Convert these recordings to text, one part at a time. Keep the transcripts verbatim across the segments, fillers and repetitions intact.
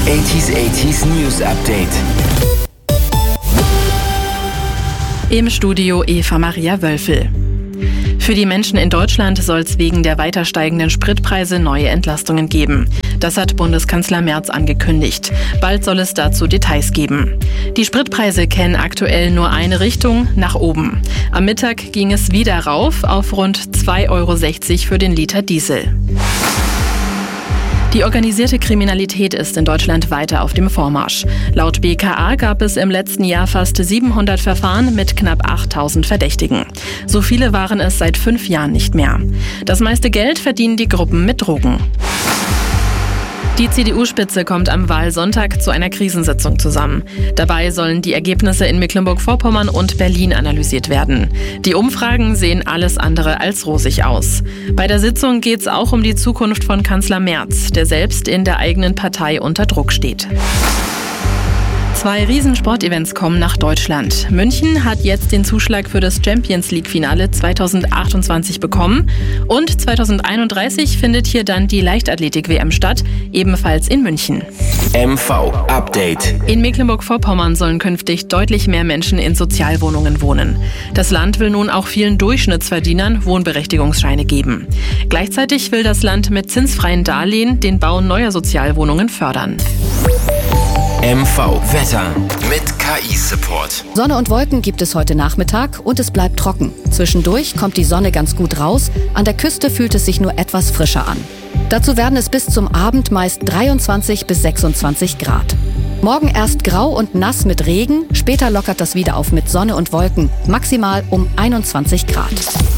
achtziger achtziger News Update. Im Studio Eva Maria Wölfel. Für die Menschen in Deutschland soll es wegen der weiter steigenden Spritpreise neue Entlastungen geben. Das hat Bundeskanzler Merz angekündigt. Bald soll es dazu Details geben. Die Spritpreise kennen aktuell nur eine Richtung, nach oben. Am Mittag ging es wieder rauf auf rund zwei Euro sechzig für den Liter Diesel. Die organisierte Kriminalität ist in Deutschland weiter auf dem Vormarsch. Laut B K A gab es im letzten Jahr fast siebenhundert Verfahren mit knapp achttausend Verdächtigen. So viele waren es seit fünf Jahren nicht mehr. Das meiste Geld verdienen die Gruppen mit Drogen. Die C D U-Spitze kommt am Wahlsonntag zu einer Krisensitzung zusammen. Dabei sollen die Ergebnisse in Mecklenburg-Vorpommern und Berlin analysiert werden. Die Umfragen sehen alles andere als rosig aus. Bei der Sitzung geht es auch um die Zukunft von Kanzler Merz, der selbst in der eigenen Partei unter Druck steht. Zwei Riesensportevents kommen nach Deutschland. München hat jetzt den Zuschlag für das Champions-League-Finale zweitausendachtundzwanzig bekommen. Und zweitausendeinunddreißig findet hier dann die Leichtathletik-W M statt, ebenfalls in München. M V Update. In Mecklenburg-Vorpommern sollen künftig deutlich mehr Menschen in Sozialwohnungen wohnen. Das Land will nun auch vielen Durchschnittsverdienern Wohnberechtigungsscheine geben. Gleichzeitig will das Land mit zinsfreien Darlehen den Bau neuer Sozialwohnungen fördern. M V Wetter mit K I-Support. Sonne und Wolken gibt es heute Nachmittag und es bleibt trocken. Zwischendurch kommt die Sonne ganz gut raus, an der Küste fühlt es sich nur etwas frischer an. Dazu werden es bis zum Abend meist dreiundzwanzig bis sechsundzwanzig Grad. Morgen erst grau und nass mit Regen, später lockert das wieder auf mit Sonne und Wolken, maximal um einundzwanzig Grad.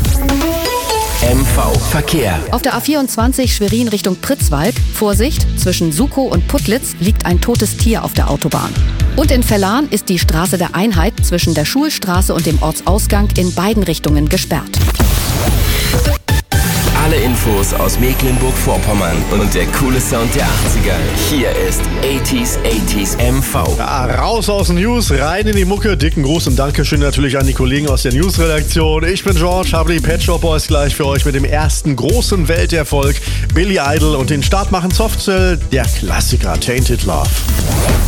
M V Verkehr. Auf der A vierundzwanzig Schwerin Richtung Pritzwalk, Vorsicht, zwischen Sukow und Putlitz liegt ein totes Tier auf der Autobahn. Und in Vellan ist die Straße der Einheit zwischen der Schulstraße und dem Ortsausgang in beiden Richtungen gesperrt. Alle Infos aus Mecklenburg-Vorpommern und der coole Sound der achtziger. Hier ist achtziger achtziger M V. Ja, raus aus den News, rein in die Mucke. Dicken Gruß und Dankeschön natürlich an die Kollegen aus der News-Redaktion. Ich bin George, habe die Pet Shop Boys gleich für euch mit dem ersten großen Welterfolg Billy Idol und den Start machen Softcell, der Klassiker Tainted Love.